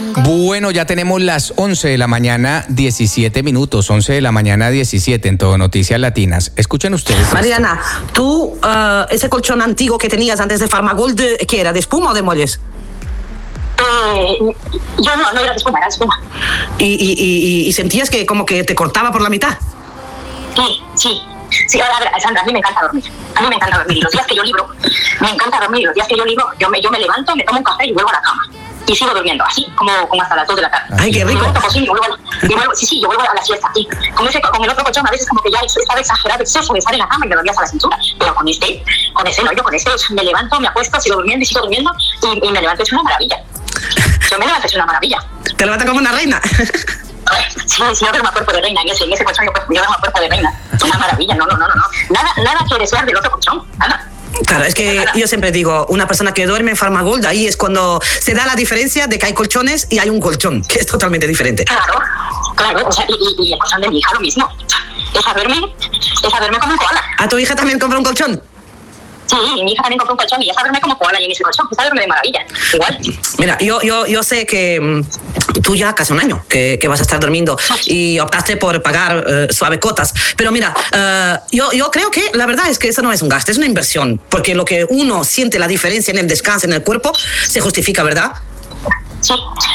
Bueno, ya tenemos las 11 de la mañana, 17 minutos, 11 de la mañana, 17 en Todo Noticias Latinas. Escuchen ustedes. Mariana, tú, ese colchón antiguo que tenías antes de Farmagold, ¿qué era, de espuma o de molles? Yo no era de espuma, era de espuma. ¿Y sentías que como que te cortaba por la mitad? Sí, a ver, Sandra, a mí me encanta dormir. A mí me encanta dormir. Y los días que yo libro, me encanta dormir. Los días que yo libro, yo me levanto, me tomo un café y vuelvo a la cama. Y sigo durmiendo, así, como hasta las 2 de la tarde. ¡Ay, qué rico! Yo vuelvo a la siesta, sí. Con el otro colchón a veces como que ya estaba exagerado exceso de estar en la cama y me dormías a la cintura. Pero con este me levanto, me acuesto, sigo durmiendo y me levanto, es una maravilla. Yo me levanto, es una maravilla. ¿Te levantas como una reina? Sí, yo duermo a cuerpo de reina, en ese colchón yo duermo a cuerpo de reina. Es una maravilla, no. Nada que desear del otro colchón, nada. Claro, es que yo siempre digo, una persona que duerme en Farmagold, ahí es cuando se da la diferencia de que hay colchones y hay un colchón, que es totalmente diferente. Claro, o sea, y el colchón de mi hija lo mismo. Es saberme como un koala. ¿A tu hija también compra un colchón? Sí, mi hija también compró un colchón y ella verme como koala y en ese colchón, pues verme de maravilla, igual. Mira, yo sé que tú ya casi un año que vas a estar durmiendo y optaste por pagar suave cotas, pero mira, yo creo que la verdad es que eso no es un gasto, es una inversión, porque lo que uno siente la diferencia en el descanso, en el cuerpo, se justifica, ¿verdad? Sí,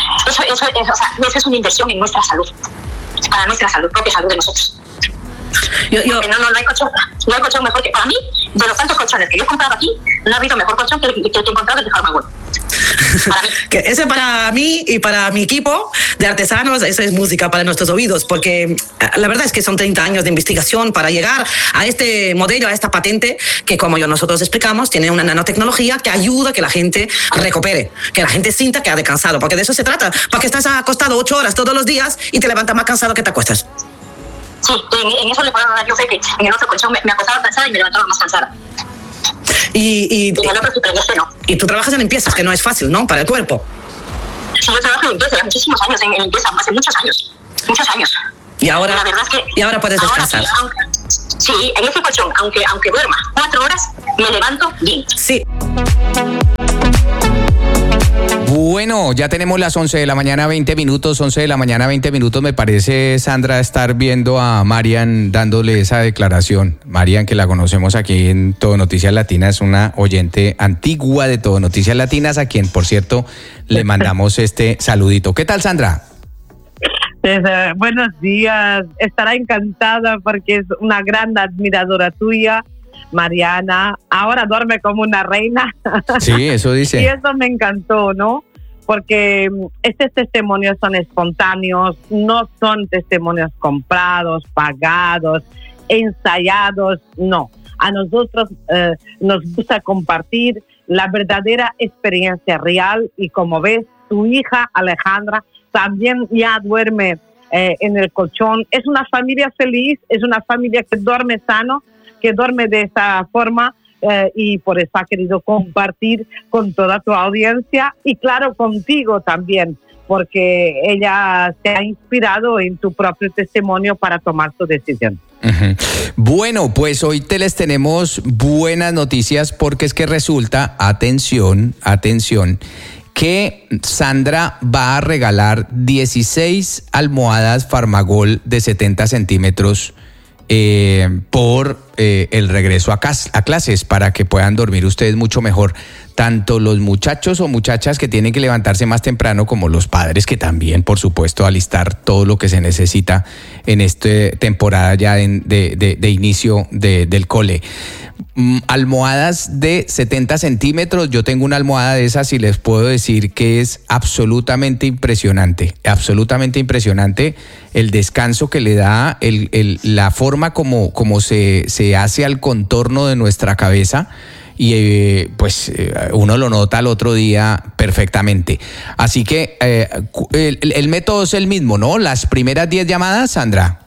eso es una inversión en nuestra salud, para nuestra salud, propia salud de nosotros. No hay colchón mejor que, para mí, de los tantos colchones que yo he comprado aquí, no ha habido mejor colchón que el que he encontrado desde Farmagold. Ese para mí y para mi equipo de artesanos, eso es música para nuestros oídos, porque la verdad es que son 30 años de investigación para llegar a este modelo, a esta patente, que como nosotros explicamos, tiene una nanotecnología que ayuda a que la gente recupere, que la gente sienta que ha descansado, porque de eso se trata, porque estás acostado 8 horas todos los días y te levantas más cansado que te acuestas. Sí, en eso le puedo dar, yo sé que en el otro colchón me acostaba cansada y me levantaba más cansada. Y en el otro sí, pero en este no. Y tú trabajas en limpiezas, que no es fácil, ¿no? Para el cuerpo. Sí, yo trabajo en limpieza, muchísimos años en limpieza, hace muchos años. Y ahora, puedes descansar. Sí, en ese colchón, aunque duerma 4 horas, me levanto bien. Sí. Bueno, ya tenemos las 11 de la mañana, 20 minutos, 11 de la mañana, 20 minutos. Me parece, Sandra, estar viendo a Marian dándole esa declaración. Marian, que la conocemos aquí en Todo Noticias Latinas, es una oyente antigua de Todo Noticias Latinas, a quien, por cierto, le mandamos este saludito. ¿Qué tal, Sandra? Buenos días. Estará encantada porque es una gran admiradora tuya. Mariana, ahora duerme como una reina. Sí, eso dice. Y eso me encantó, ¿no? Porque estos testimonios son espontáneos, no son testimonios comprados, pagados, ensayados, no. A nosotros nos gusta compartir la verdadera experiencia real y como ves, tu hija Alejandra también ya duerme en el colchón. Es una familia feliz, es una familia que duerme sano, que duerme de esa forma y por eso ha querido compartir con toda tu audiencia y claro contigo también, porque ella se ha inspirado en tu propio testimonio para tomar su decisión. Uh-huh. Bueno, pues hoy les tenemos buenas noticias porque es que resulta, atención, que Sandra va a regalar 16 almohadas Farmagold de 70 centímetros por el regreso a clases para que puedan dormir ustedes mucho mejor, tanto los muchachos o muchachas que tienen que levantarse más temprano como los padres que también, por supuesto, alistar todo lo que se necesita en esta temporada ya de inicio del cole. Almohadas de 70 centímetros, yo tengo una almohada de esas y les puedo decir que es absolutamente impresionante el descanso que le da, la forma como se hace al contorno de nuestra cabeza y uno lo nota al otro día perfectamente. Así que el método es el mismo, ¿no? Las primeras 10 llamadas, Sandra.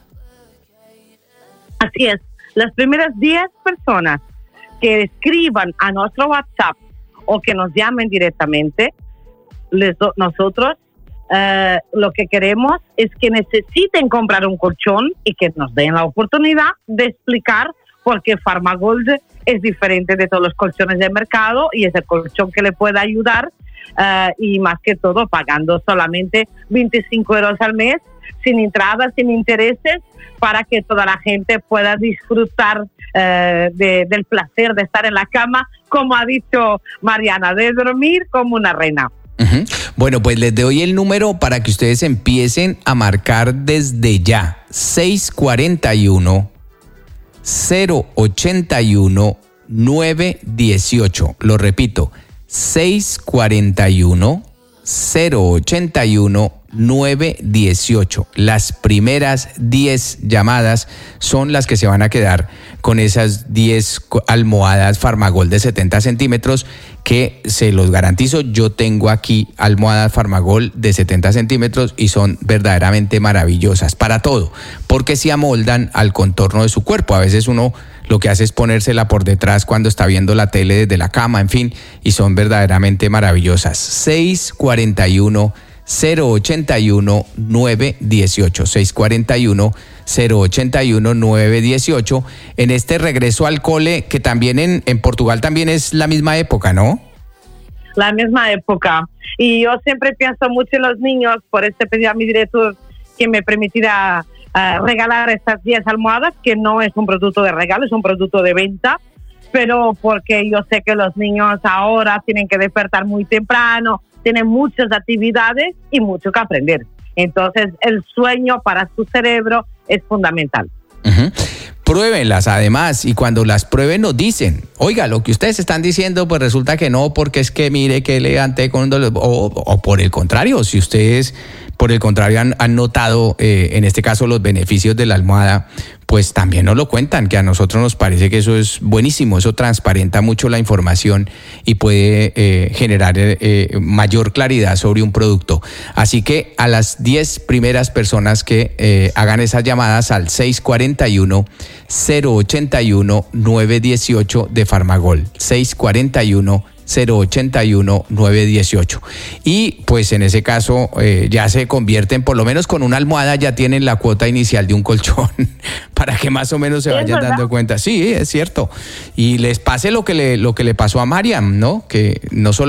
Así es, las primeras 10 personas que escriban a nuestro WhatsApp o que nos llamen directamente, nosotros lo que queremos es que necesiten comprar un colchón y que nos den la oportunidad de explicar por qué Farmagold es diferente de todos los colchones del mercado y es el colchón que le puede ayudar y más que todo pagando solamente 25 euros al mes, sin entradas, sin intereses, para que toda la gente pueda disfrutar del placer de estar en la cama, como ha dicho Mariana, de dormir como una reina. Uh-huh. Bueno, pues les doy el número para que ustedes empiecen a marcar desde ya. 641 081 918. Lo repito, 641 081 918. Las primeras 10 llamadas son las que se van a quedar con esas 10 almohadas Farmagol de 70 centímetros que se los garantizo. Yo tengo aquí almohadas Farmagol de 70 centímetros y son verdaderamente maravillosas para todo, porque se amoldan al contorno de su cuerpo. A veces uno lo que hace es ponérsela por detrás cuando está viendo la tele desde la cama, en fin, y son verdaderamente maravillosas. 641 081 918, 641 081 918. En este regreso al cole, que también en Portugal también es la misma época, ¿no? La misma época. Y yo siempre pienso mucho en los niños, por eso pedí a mi director que me permitiera regalar estas 10 almohadas, que no es un producto de regalo, es un producto de venta, pero porque yo sé que los niños ahora tienen que despertar muy temprano, tienen muchas actividades y mucho que aprender. Entonces, el sueño para su cerebro es fundamental. Uh-huh. Pruébenlas además, y cuando las prueben nos dicen, oiga, lo que ustedes están diciendo pues resulta que no, porque es que mire que levanté con un dolor, o por el contrario, si ustedes por el contrario han notado en este caso los beneficios de la almohada, pues también nos lo cuentan, que a nosotros nos parece que eso es buenísimo, eso transparenta mucho la información y puede generar mayor claridad sobre un producto. Así que a las 10 primeras personas que hagan esas llamadas al 641 081 918 de Farmagol, 641 081 918. Y pues en ese caso ya se convierten, por lo menos con una almohada ya tienen la cuota inicial de un colchón para que más o menos se vayan dando cuenta. Sí, es cierto. Y les pase lo que le pasó a Mariam, ¿no? Que no solo